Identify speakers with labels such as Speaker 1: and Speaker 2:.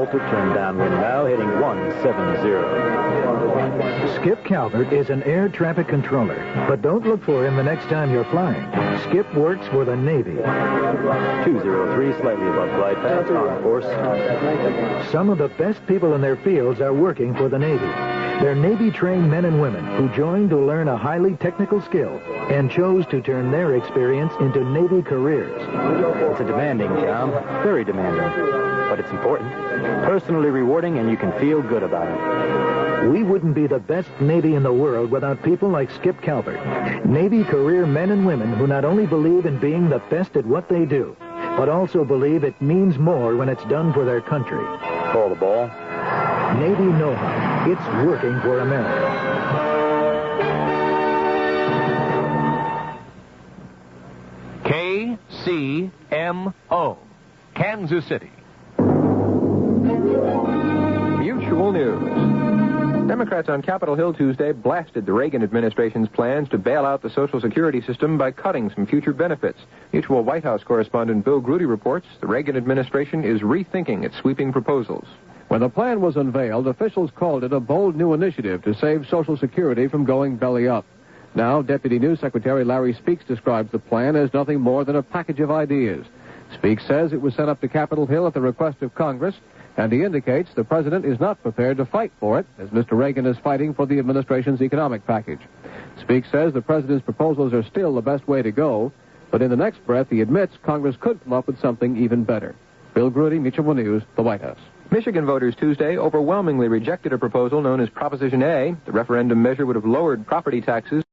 Speaker 1: to turn downwind now, heading 170.
Speaker 2: Skip Calvert is an air traffic controller, but don't look for him the next time you're flying. Skip works for the Navy.
Speaker 1: 203, slightly above glide path, on course.
Speaker 2: Some of the best people in their fields are working for the Navy. They're Navy-trained men and women who joined to learn a highly technical skill and chose to turn their experience into Navy careers.
Speaker 1: It's a demanding job, very demanding, but it's important, personally rewarding, and you can feel good about it.
Speaker 2: We wouldn't be the best Navy in the world without people like Skip Calvert. Navy career men and women who not only believe in being the best at what they do, but also believe it means more when it's done for their country.
Speaker 1: Call the ball.
Speaker 2: Navy know-how. It's working for America.
Speaker 3: KCMO, Kansas City.
Speaker 4: Mutual News. Democrats on Capitol Hill Tuesday blasted the Reagan administration's plans to bail out the Social Security system by cutting some future benefits. Mutual White House correspondent Bill Grudy reports the Reagan administration is rethinking its sweeping proposals.
Speaker 5: When the plan was unveiled, officials called it a bold new initiative to save Social Security from going belly up. Now, Deputy News Secretary Larry Speaks describes the plan as nothing more than a package of ideas. Speaks says it was sent up to Capitol Hill at the request of Congress, and he indicates the president is not prepared to fight for it, as Mr. Reagan is fighting for the administration's economic package. Speaks says the president's proposals are still the best way to go, but in the next breath he admits Congress could come up with something even better. Bill Grudy, Mutual News, the White House.
Speaker 4: Michigan voters Tuesday overwhelmingly rejected a proposal known as Proposition A. The referendum measure would have lowered property taxes